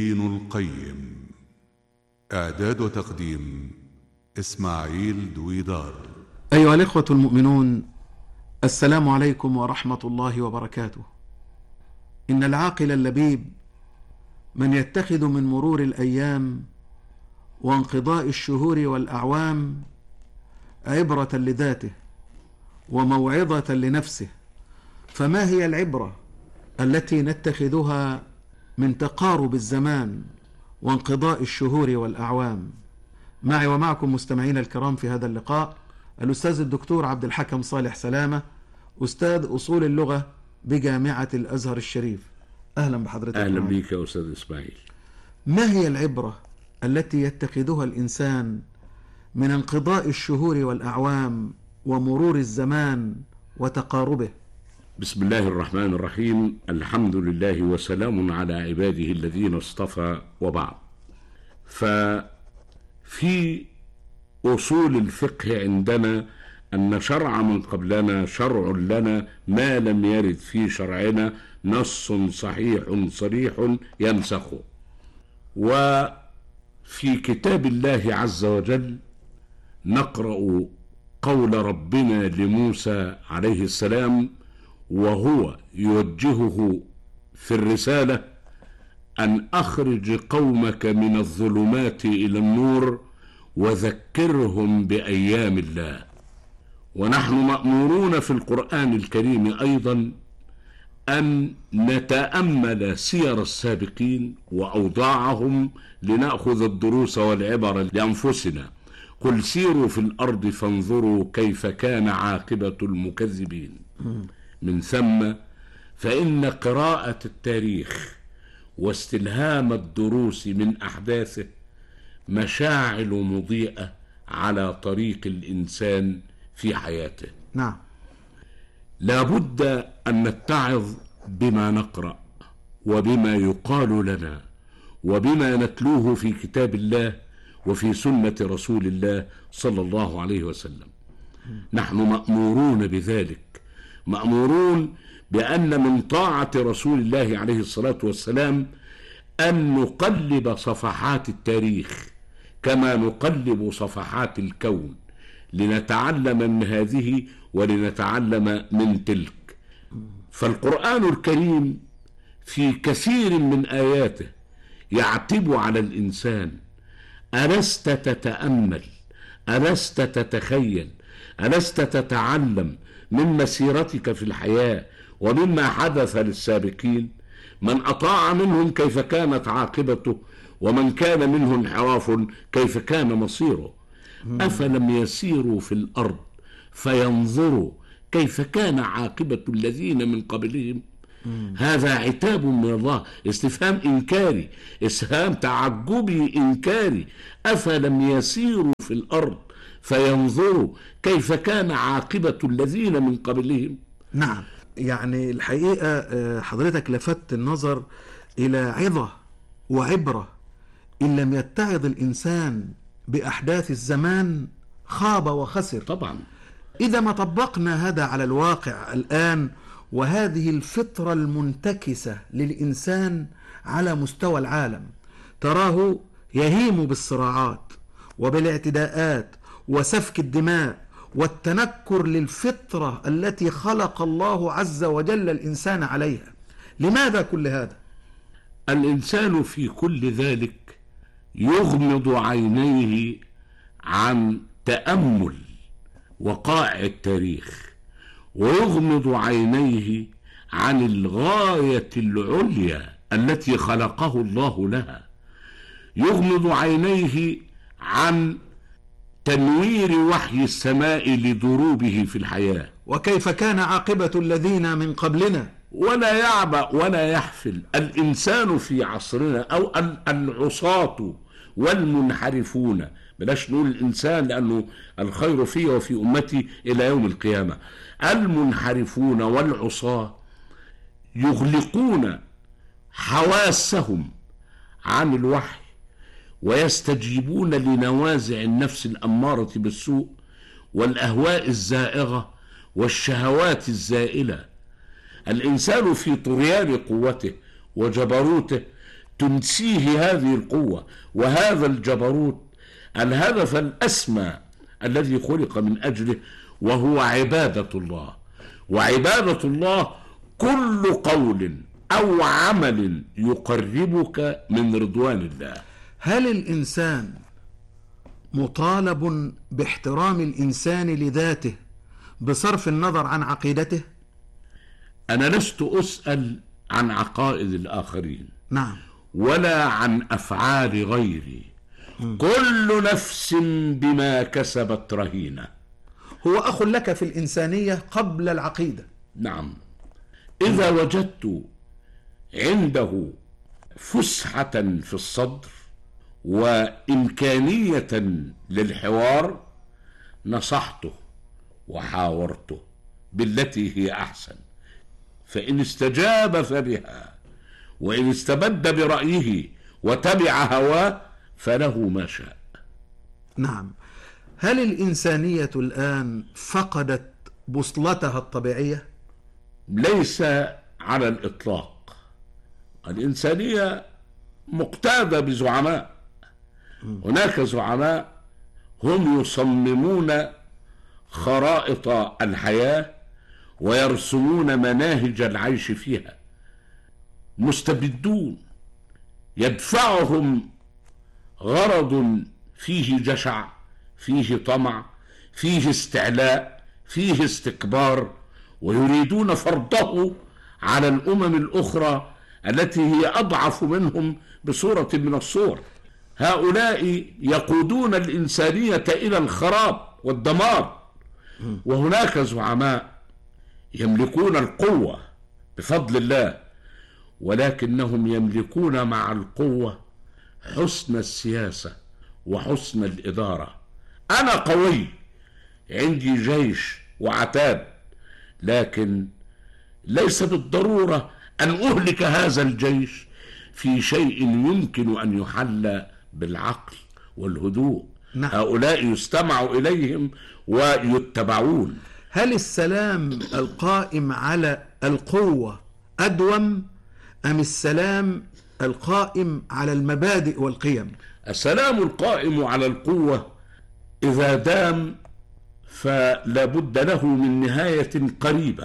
ابن القيم. إعداد وتقديم إسماعيل دويدار. أيها الإخوة المؤمنون، السلام عليكم ورحمة الله وبركاته. إن العاقل اللبيب من يتخذ من مرور الأيام وانقضاء الشهور والأعوام عبرة لذاته وموعظة لنفسه. فما هي العبرة التي نتخذها من تقارب الزمان وانقضاء الشهور والأعوام؟ معي ومعكم مستمعين الكرام في هذا اللقاء الأستاذ الدكتور عبد الحكم صالح سلامة، أستاذ أصول اللغة بجامعة الأزهر الشريف. أهلا بحضرتك. أهلا بك يا أستاذ إسماعيل. ما هي العبرة التي يتخذها الإنسان من انقضاء الشهور والأعوام ومرور الزمان وتقاربه؟ بسم الله الرحمن الرحيم. الحمد لله وسلام على عباده الذين اصطفى، وبعد. ففي أصول الفقه عندنا أن شرع من قبلنا شرع لنا ما لم يرد في شرعنا نص صحيح صريح ينسخه. وفي كتاب الله عز وجل نقرأ قول ربنا لموسى عليه السلام وهو يوجهه في الرسالة: أن أخرج قومك من الظلمات إلى النور وذكرهم بأيام الله. ونحن مأمورون في القرآن الكريم أيضا أن نتأمل سير السابقين وأوضاعهم لنأخذ الدروس والعبر لأنفسنا. قل سيروا في الأرض فانظروا كيف كان عاقبة المكذبين. من ثم فإن قراءة التاريخ واستلهام الدروس من أحداثه مشاعل مضيئة على طريق الإنسان في حياته. نعم. لا بد أن نتعظ بما نقرأ وبما يقال لنا وبما نتلوه في كتاب الله وفي سنة رسول الله صلى الله عليه وسلم. نحن مأمورون بذلك، مأمورون بأن من طاعة رسول الله عليه الصلاة والسلام أن نقلب صفحات التاريخ كما نقلب صفحات الكون، لنتعلم من هذه ولنتعلم من تلك. فالقرآن الكريم في كثير من آياته يعتب على الإنسان: ألست تتأمل؟ ألست تتخيل؟ ألست تتعلم من مسيرتك في الحياة ومما حدث للسابقين؟ من أطاع منهم كيف كانت عاقبته، ومن كان منه انحراف كيف كان مصيره. أفلم يسيروا في الأرض فينظروا كيف كان عاقبة الذين من قبلهم. هذا عتاب من الله، استفهام إنكاري، استفهام تعجبي إنكاري. أفلم يسيروا في الأرض فينظروا كيف كان عاقبة الذين من قبلهم. نعم، يعني الحقيقة حضرتك لفت النظر إلى عظة وعبرة. إن لم يتعظ الإنسان بأحداث الزمان خاب وخسر. طبعا إذا ما طبقنا هذا على الواقع الآن، وهذه الفطرة المنتكسة للإنسان على مستوى العالم، تراه يهيم بالصراعات وبالاعتداءات وسفك الدماء والتنكر للفطرة التي خلق الله عز وجل الإنسان عليها. لماذا كل هذا؟ الإنسان في كل ذلك يغمض عينيه عن تأمل وقائع التاريخ، ويغمض عينيه عن الغاية العليا التي خلقه الله لها. يغمض عينيه عن تنوير وحي السماء لدروبه في الحياة، وكيف كان عاقبة الذين من قبلنا. ولا يعبأ ولا يحفل الإنسان في عصرنا أو العصاة والمنحرفون، بلاش نقول الإنسان لأنه الخير فيه وفي أمتي إلى يوم القيامة. المنحرفون والعصاة يغلقون حواسهم عن الوحي ويستجيبون لنوازع النفس الأمارة بالسوء والأهواء الزائغة والشهوات الزائلة. الإنسان في طغيان قوته وجبروته تنسيه هذه القوة وهذا الجبروت الهدف الأسمى الذي خلق من أجله، وهو عبادة الله. وعبادة الله كل قول أو عمل يقربك من رضوان الله. هل الإنسان مطالب باحترام الإنسان لذاته بصرف النظر عن عقيدته؟ أنا لست أسأل عن عقائد الآخرين، نعم، ولا عن أفعال غيري. كل نفس بما كسبت رهينة. هو أخ لك في الإنسانية قبل العقيدة. نعم، إذا وجدت عنده فسحة في الصدر وإمكانية للحوار نصحته وحاورته بالتي هي أحسن، فإن استجاب فبها، وإن استبد برأيه وتبع هواه فله ما شاء. نعم. هل الإنسانية الآن فقدت بوصلتها الطبيعية؟ ليس على الإطلاق. الإنسانية مقتادة بزعماء. هناك زعماء هم يصممون خرائط الحياة ويرسمون مناهج العيش فيها. مستبدون يدفعهم غرض فيه جشع، فيه طمع، فيه استعلاء، فيه استكبار، ويريدون فرضه على الأمم الأخرى التي هي أضعف منهم بصورة من الصور. هؤلاء يقودون الإنسانية إلى الخراب والدمار. وهناك زعماء يملكون القوة بفضل الله، ولكنهم يملكون مع القوة حسن السياسة وحسن الإدارة. أنا قوي، عندي جيش وعتاد، لكن ليس بالضرورة أن أهلك هذا الجيش في شيء يمكن أن يحل بالعقل والهدوء. نعم. هؤلاء يستمع إليهم ويتبعون. هل السلام القائم على القوة أدوم أم السلام القائم على المبادئ والقيم؟ السلام القائم على القوة إذا دام فلا بد له من نهاية قريبة.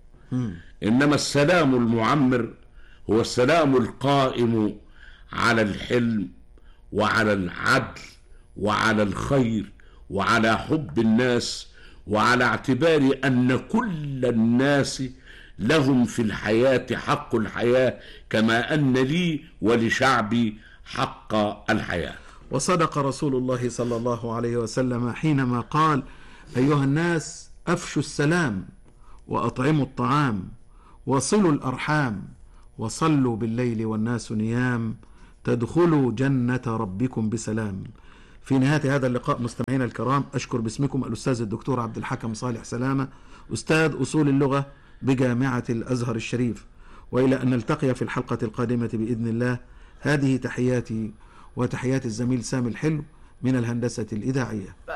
إنما السلام المعمر هو السلام القائم على الحلم وعلى العدل وعلى الخير وعلى حب الناس، وعلى اعتبار أن كل الناس لهم في الحياة حق الحياة، كما أن لي ولشعبي حق الحياة. وصدق رسول الله صلى الله عليه وسلم حينما قال: أيها الناس، أفشوا السلام وأطعموا الطعام وصلوا الأرحام وصلوا بالليل والناس نيام تدخلوا جنة ربكم بسلام. في نهاية هذا اللقاء مستمعينا الكرام، أشكر باسمكم الأستاذ الدكتور عبد الحكم صالح سلامة، أستاذ أصول اللغة بجامعة الأزهر الشريف، وإلى أن نلتقي في الحلقة القادمة بإذن الله. هذه تحياتي وتحيات الزميل سامي الحلو من الهندسة الإذاعية.